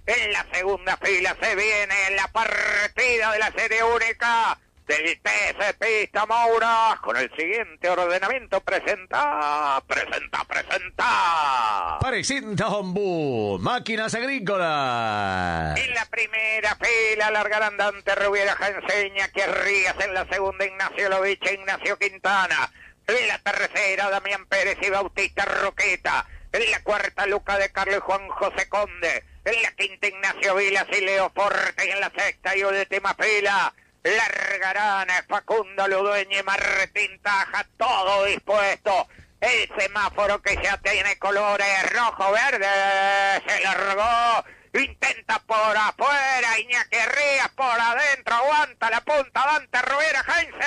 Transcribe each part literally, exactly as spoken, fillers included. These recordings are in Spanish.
En la segunda fila se viene la partida de la serie única del T C Pista Moura. Con el siguiente ordenamiento presenta, presenta, presenta. Presenta Ombú, máquinas agrícolas. En la primera fila largarán Dante Rubiera, Janseña, Rías. En la segunda Ignacio Lovich e Ignacio Quintana. En la tercera Damián Pérez y Bautista Roqueta. En la cuarta Luca de Carlos y Juan José Conde. En la quinta Ignacio Vilas y Leo Forte. Y en la sexta y última fila largarán Facundo Ludueña y Martín Taja, todo dispuesto. El semáforo que ya tiene colores rojo, verde, se largó. Intenta por afuera, Iñaki Rías por adentro, aguanta la punta Dante Rubiera,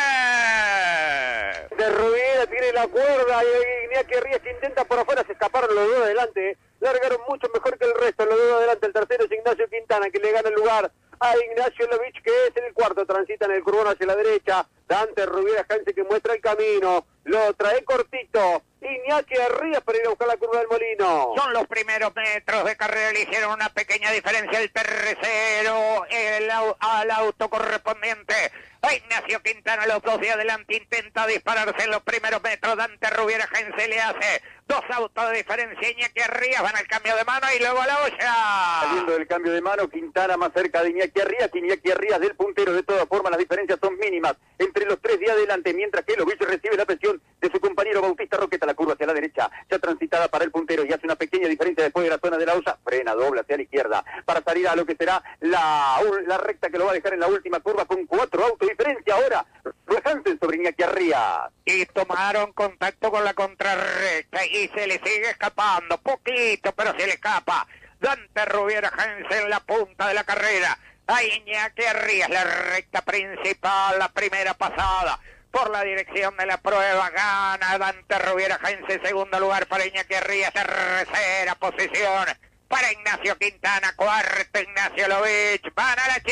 Heinze. De Rubiera tiene la cuerda y Iñaki Rías que intenta por afuera, se escaparon los dos adelante, largaron mucho mejor que el resto, los dos adelante. El tercero es Ignacio Quintana, que le gana el lugar a Ignacio Lovich, que es el cuarto, transita en el curbón hacia la derecha. Dante Rubiera, Heinze, que muestra el camino, lo trae cortito. Iñaki Rías para ir a buscar la curva del Molino. Son los primeros metros de carrera, le hicieron una pequeña diferencia el tercero, el, al auto correspondiente a Ignacio Quintana. Los dos de adelante, intenta dispararse en los primeros metros. Dante Rubiera, Heinze le hace dos autos de diferencia. Iñaki Rías van al cambio de mano y luego a la olla. Saliendo del cambio de mano, Quintana más cerca de Iñaki Rías, Iñaki Rías del puntero. De todas formas, las diferencias son mínimas entre los tres de adelante, mientras que Lovich recibe la presión de su compañero Bautista Roqueta. La curva hacia la derecha, ya transitada para el puntero, y hace una pequeña diferencia después de la zona de la osa, frena, dobla hacia la izquierda para salir a lo que será la, la recta que lo va a dejar en la última curva con cuatro autos de diferencia. Ahora Hansen sobre Iñaki Rías. Y tomaron contacto con la contrarrecta y se le sigue escapando, poquito, pero se le escapa. Dante Rubiera, Heinze en la punta de la carrera. A Iñaki Rías, la recta principal, la primera pasada por la dirección de la prueba, gana Dante Rubiera, Heinze, segundo lugar para Iñaki Rías, tercera posición para Ignacio Quintana, cuarto Ignacio Lovich, van a la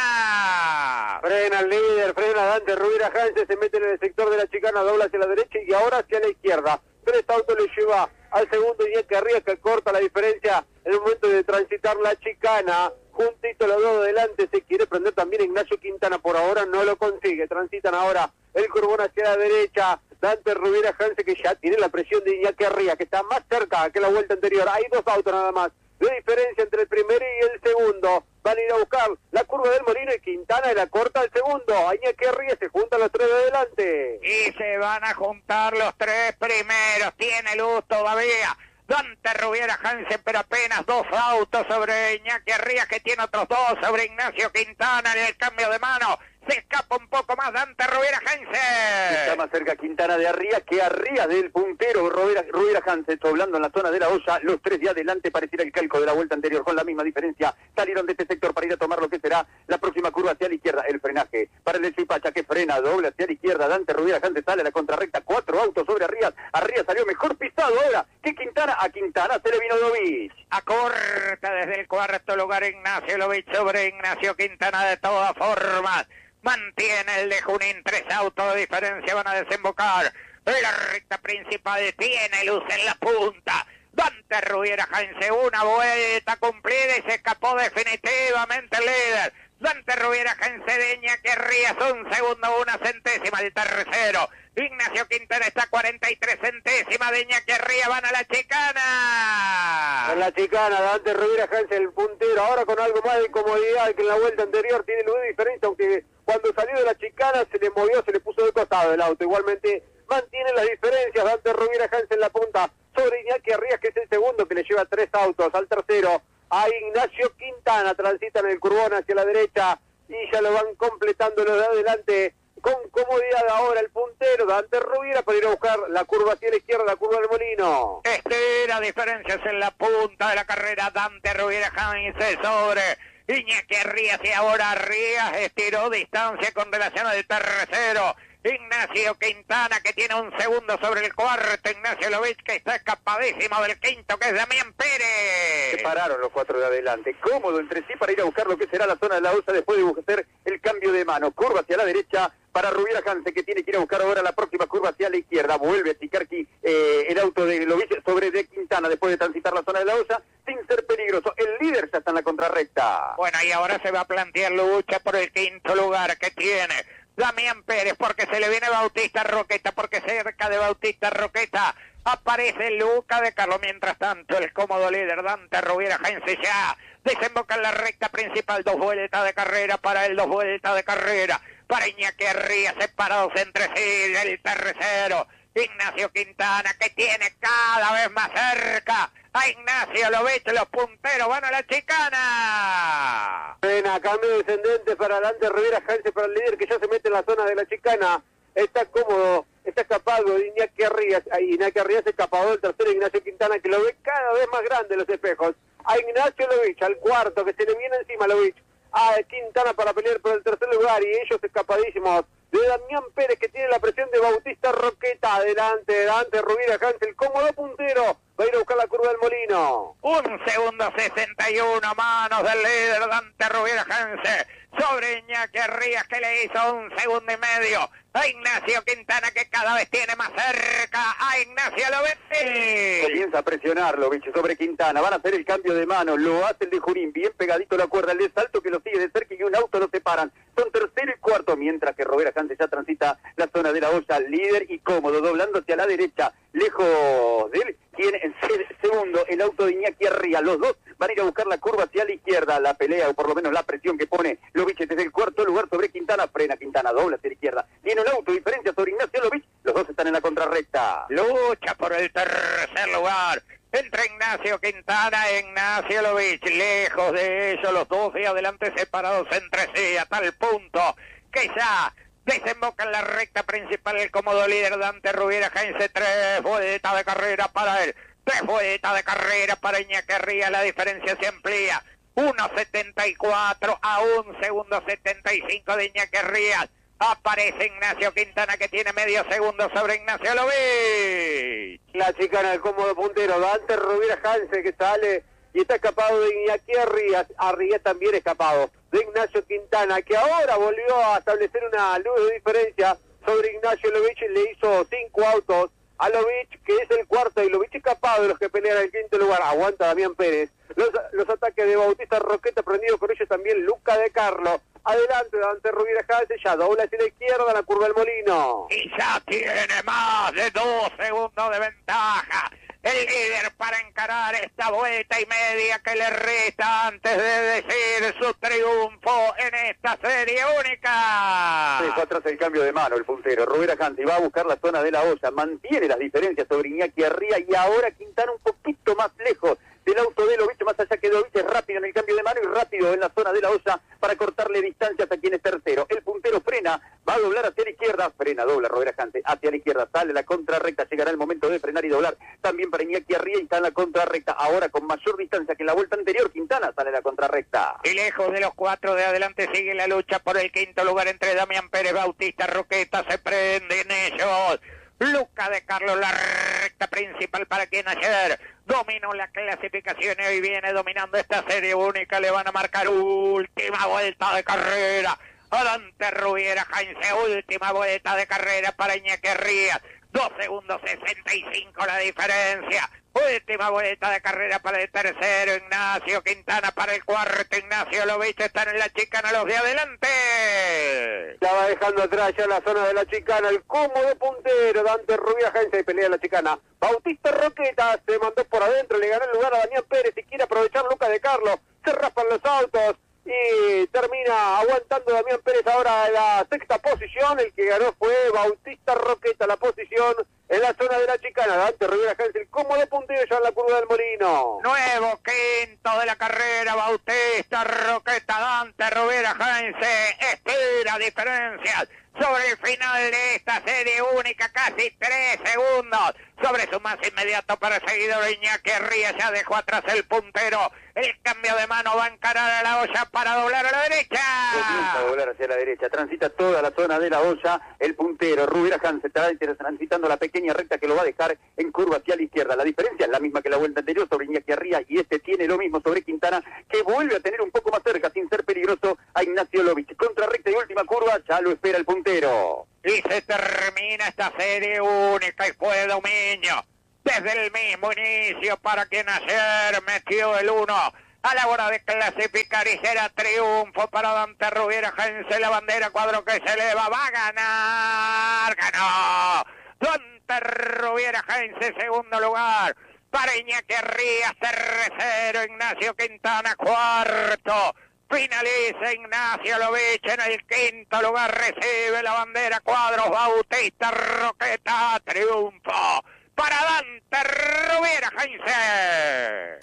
chicana. Frena el líder, frena Dante Rubiera, Heinze, se mete en el sector de la chicana, dobla hacia la derecha y ahora hacia la izquierda. Tres autos le lleva al segundo Iñaki Rías, que corta la diferencia en el momento de transitar la chicana. Juntito los dos adelante, se quiere prender también Ignacio Quintana, por ahora no lo consigue. Transitan ahora el curbón hacia la derecha, Dante Rubiera, Heinze, que ya tiene la presión de Iñaki Rías, que está más cerca que la vuelta anterior. Hay dos autos nada más de diferencia entre el primero y el segundo. Van a ir a buscar la curva del Molino y Quintana la corta al segundo. A Iñaki Rías se juntan los tres de adelante. Y se van a juntar los tres primeros, tiene luz todavía Dante Rubiera, Heinze, pero apenas dos autos sobre Iñaki Rías, que tiene otros dos sobre Ignacio Quintana en el cambio de mano. Se escapa un poco más Dante Rubiera, Heinze. Está más cerca Quintana de Rías que Rías del puntero. Rubiera, Rubiera, Heinze, doblando en la zona de la olla. Los tres de adelante, pareciera el calco de la vuelta anterior, con la misma diferencia. Salieron de este sector para ir a tomar lo que será la próxima curva hacia la izquierda. El frenaje para el Zipacha, que frena, doble hacia la izquierda. Dante Rubiera, Heinze sale a la contrarrecta. Cuatro autos sobre Rías. Rías salió mejor pisado ahora que Quintana. A Quintana se le vino Lovich. Acorta desde el cuarto lugar Ignacio Lovich sobre Ignacio Quintana. De todas formas, mantiene el de Junín, tres autos de diferencia, van a desembocar. La recta principal tiene luz en la punta. Dante Rubiera, Heinze, una vuelta cumplida y se escapó definitivamente el líder. Dante Rubiera, Heinze, de Iñaki Rías, un segundo, una centésima el tercero. Ignacio Quintana está cuarenta y tres centésimas de Iñaki Rías, van a la chicana. En la chicana, Dante Rubiera, Heinze, el puntero, ahora con algo más de comodidad que en la vuelta anterior, tiene luz de diferencia, aunque cuando salió de la chicana se le movió, se le puso de costado el auto. Igualmente mantiene las diferencias Dante Rubiera, Heinze en la punta sobre Iñaki Rías, que es el segundo, que le lleva tres autos. Al tercero a Ignacio Quintana, transitan el curbón hacia la derecha y ya lo van completando los de adelante con comodidad. Ahora el puntero Dante Rubiera para ir a buscar la curva hacia la izquierda, la curva del Molino. Estira diferencias en la punta de la carrera Dante Rubiera, Heinze sobre Iñaki Rías, y ahora Rías estiró distancia con relación al tercero. Ignacio Quintana, que tiene un segundo sobre el cuarto. Ignacio Lovich, que está escapadísimo del quinto, que es Damián Pérez. Se pararon los cuatro de adelante, cómodo entre sí para ir a buscar lo que será la zona de la osa después de hacer el cambio de mano. Curva hacia la derecha, para Rubiera Hansen, que tiene que ir a buscar ahora la próxima curva hacia la izquierda. Vuelve a Sicarqui eh, el auto de Lovich sobre de Quintana después de transitar la zona de la olla sin ser peligroso. El líder ya está en la contrarrecta. Bueno, y ahora se va a plantear lucha por el quinto lugar que tiene Damián Pérez, porque se le viene Bautista Roqueta, porque cerca de Bautista Roqueta aparece Luca de Carlos. Mientras tanto, el cómodo líder Dante Rovira Heinze ya desemboca en la recta principal. Dos vueltas de carrera para él, dos vueltas de carrera para Iñaki Arría, separados entre sí del tercero. Ignacio Quintana, que tiene cada vez más cerca a Ignacio Lovich. Los punteros van a la chicana. Pena, cambio descendente para Dante Rovira Heinze, para el líder que ya se mete en la zona de la chicana. Está cómodo, está escapado de Iñaki Arrías. Iñaki Arrías escapado del tercero, Ignacio Quintana, que lo ve cada vez más grande los espejos. A Ignacio Lovich, al cuarto, que se le viene encima Lovich. A Quintana para pelear por el tercer lugar, y ellos escapadísimos de Damián Pérez, que tiene la presión de Bautista Roqueta. Adelante, adelante, Rovira Hansen, el cómodo puntero, va a ir a buscar la curva del Molino. Un segundo sesenta y uno, manos del líder Dante Rovira Hansen sobre Iñaki Arrías, que le hizo un segundo y medio a Ignacio Quintana, que cada vez tiene más cerca a Ignacio Lovich. Comienza a presionar Lovich sobre Quintana, van a hacer el cambio de mano, lo hace el de Junín, bien pegadito a la cuerda, el de Salto que lo sigue de cerca y un auto lo separan. Son tercero y cuarto, mientras que Rovira Hansen ya transita la zona de la olla, líder y cómodo, doblándose a la derecha, lejos de él, tiene en segundo el auto de Iñaki Arría. Los dos van a ir a buscar la curva hacia la izquierda. La pelea, o por lo menos la presión que pone Lovich desde el cuarto lugar sobre Quintana. Frena Quintana, dobla hacia la izquierda. Tiene el auto, diferencia sobre Ignacio Lovich. Los dos están en la contrarrecta. Lucha por el tercer lugar entre Ignacio Quintana e Ignacio Lovich. Lejos de ellos, los dos y adelante separados entre sí, a tal punto que ya desemboca en la recta principal el cómodo líder Dante Rovira Heinze. Tres vueltas de carrera para él, tres vueltas de carrera para Iñaki Arrías. La diferencia se amplía, uno setenta y cuatro a un segundo setenta y cinco de Iñaki Arrías. Aparece Ignacio Quintana, que tiene medio segundo sobre Ignacio Lovich. La chicana del cómodo puntero, Dante Rovira Hansen, que sale y está escapado de Iñaki Arrías. Arrías también escapado de Ignacio Quintana, que ahora volvió a establecer una luz de diferencia sobre Ignacio Lovich. Le hizo cinco autos a Lovich, que es el cuarto, y Lovich escapado de los que pelean el quinto lugar. Aguanta Damián Pérez. Los, los ataques de Bautista Roqueta, prendido con ellos también Luca de Carlos. Adelante Dante Rovira Hansen, ya dobla hacia la izquierda en la curva del Molino. Y ya tiene más de dos segundos de ventaja el líder para encarar esta vuelta y media que le resta antes de decir su triunfo en esta serie única. Dejó atrás el cambio de mano el puntero. Rovira Hansen va a buscar la zona de la olla, mantiene las diferencias sobre Iñaki Arría, y ahora Quintana un poquito más lejos del auto de Lovich, más allá que Lovich es rápido en el cambio de mano y rápido en la zona de la olla para cortarle distancias a quien es tercero. El puntero frena, va a doblar hacia la izquierda, frena, dobla Rovira Hansen hacia la izquierda, sale la contrarrecta, llegará el momento de frenar y doblar también para Iñaki Arría, y está en la contrarrecta, ahora con mayor distancia que en la vuelta anterior. Quintana sale a la contrarrecta. Y lejos de los cuatro de adelante sigue la lucha por el quinto lugar entre Damián Pérez, Bautista Roqueta. Se prenden ellos. Luca de Carlos, la recta principal para quien ayer dominó la clasificación y hoy viene dominando esta serie única. Le van a marcar última vuelta de carrera a Dante Rovira Heinze, última vuelta de carrera para Iñaki Arrías. Dos segundos sesenta y cinco la diferencia. Última vuelta de carrera para el tercero, Ignacio Quintana. Para el cuarto, Ignacio Lovich. Están en la chicana los de adelante. La va dejando atrás ya en la zona de la chicana el cómodo puntero Dante Rovira Hansen, y pelea la chicana. Bautista Roqueta se mandó por adentro, le ganó el lugar a Damián Pérez y quiere aprovechar Luca de Carlos. Se raspan los autos y termina aguantando Damián Pérez ahora en la sexta posición. El que ganó fue Bautista Roqueta, la posición en la zona de la chicana. Dante Rovira Hansen, cómodo puntero ya en la curva del Molino. Nuevo quinto de la carrera, Bautista Roqueta. Dante Rovira Hansen espera diferencias sobre el final de esta serie única, casi tres segundos sobre su más inmediato perseguidor Iñaki Arrías. Ya dejó atrás el puntero. El cambio de mano va a encarar a la olla para doblar a la derecha. Comienza a doblar hacia la derecha, transita toda la zona de la olla el puntero. Rovira Hansen está transitando la pequeña recta que lo va a dejar en curva hacia la izquierda. La diferencia es la misma que la vuelta anterior sobre Iñaki Arrías, y este tiene lo mismo sobre Quintana, que vuelve a tener un poco más cerca, sin ser peligroso, a Ignacio Lovich. Contra recta y última última curva, ya lo espera el puntero. Y se termina esta serie única y fue dominio desde el mismo inicio para quien ayer metió el uno a la hora de clasificar y será triunfo para Dante Rubiera Heinze. La bandera cuadro que se eleva, va a ganar, ganó Dante Rubiera Heinze, segundo lugar para Iñaki Rías, tercero Ignacio Quintana, cuarto finaliza Ignacio Lovich en el quinto lugar, recibe la bandera cuadros Bautista Roqueta, triunfo para Dante Rubiera Heinze.